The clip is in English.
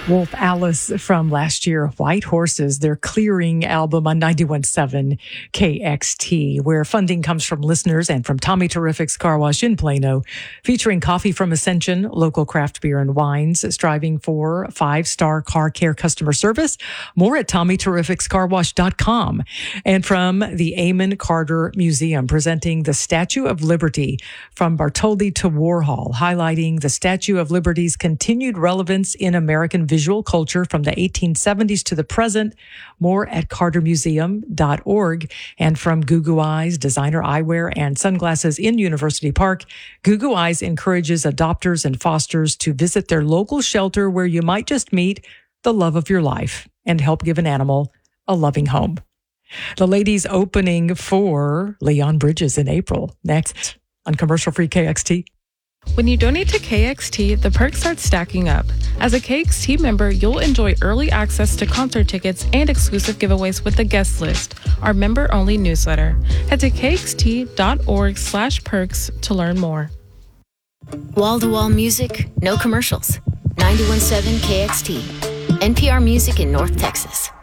Wolf Alice from last year, White Horses, their Clearing album on 91.7 KXT, where funding comes from listeners and from Tommy Terrific's Car Wash in Plano, featuring coffee from Ascension, local craft beer and wines, striving for 5-star car care customer service. More at TommyTerrificsCarWash.com. And from the Amon Carter Museum, presenting the Statue of Liberty from Bartholdi to Warhol, highlighting the Statue of Liberty's continued relevance in American visual culture from the 1870s to the present. More at cartermuseum.org. And from Gugu Eyes, designer eyewear and sunglasses in University Park, Gugu Eyes encourages adopters and fosters to visit their local shelter where you might just meet the love of your life and help give an animal a loving home. The ladies opening for Leon Bridges in April. Next on Commercial Free KXT. When you donate to KXT, the perks start stacking up. As a KXT member, you'll enjoy early access to concert tickets and exclusive giveaways with the guest list, our member-only newsletter. Head to kxt.org/perks to learn more. Wall-to-wall music, no commercials. 91.7 KXT, NPR Music in North Texas.